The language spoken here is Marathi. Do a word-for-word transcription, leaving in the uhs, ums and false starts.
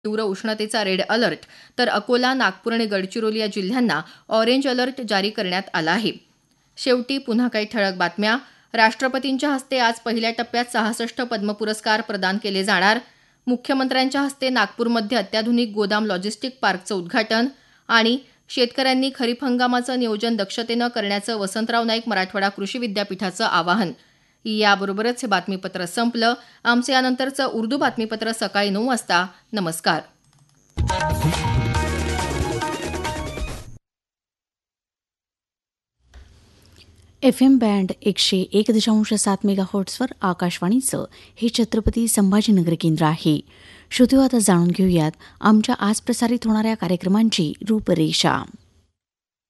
तीव्र उष्णतेचा रेड अलर्ट, तर अकोला, नागपूर आणि गडचिरोली या जिल्ह्यांना ऑरेंज अलर्ट जारी करण्यात आला आहे. शेवटी पुन्हा काही ठळक बातम्या. राष्ट्रपतींच्या हस्ते आज पहिल्या टप्प्यात सहासष्ट पद्म पुरस्कार प्रदान केले जाणार. मुख्यमंत्र्यांच्या हस्ते नागपूरमध्ये अत्याधुनिक गोदाम लॉजिस्टिक पार्कचं उद्घाटन. आणि शेतकऱ्यांनी खरीप हंगामाचं नियोजन दक्षतेनं करण्याचं वसंतराव नाईक मराठवाडा कृषी विद्यापीठाचं आवाहन. याबरोबरच हे बातमीपत्र संपलं. आमचं यानंतरचं उर्दू बातमीपत्र सकाळी नऊ वाजता. नमस्कार. एफ एम बँड एकशे एक दशांश सात मेगाहर्ट्झवर आकाशवाणीचं हे छत्रपती संभाजीनगर केंद्र आहे. श्रोतेहो, आता जाणून घेऊयात आमच्या आज प्रसारित होणाऱ्या कार्यक्रमांची रूपरेषा.